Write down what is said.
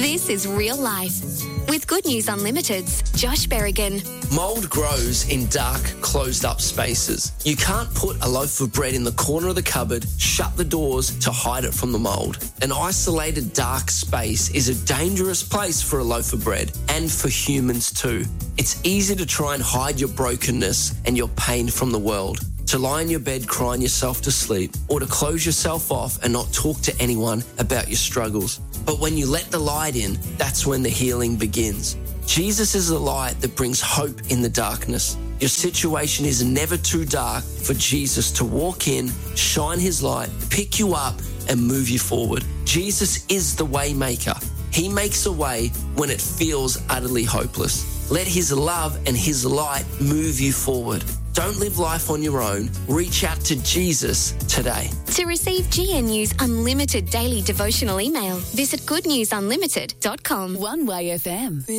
This is Real Life with Good News Unlimited's Josh Berrigan. Mould grows in dark, closed-up spaces. You can't put a loaf of bread in the corner of the cupboard, shut the doors to hide it from the mould. An isolated, dark space is a dangerous place for a loaf of bread and for humans too. It's easy to try and hide your brokenness and your pain from the world, to lie in your bed crying yourself to sleep, or to close yourself off and not talk to anyone about your struggles. But when you let the light in, that's when the healing begins. Jesus is the light that brings hope in the darkness. Your situation is never too dark for Jesus to walk in, shine his light, pick you up, and move you forward. Jesus is the way maker. He makes a way when it feels utterly hopeless. Let his love and his light move you forward. Don't live life on your own. Reach out to Jesus today. To receive GNU's unlimited daily devotional email, visit goodnewsunlimited.com. One Way FM.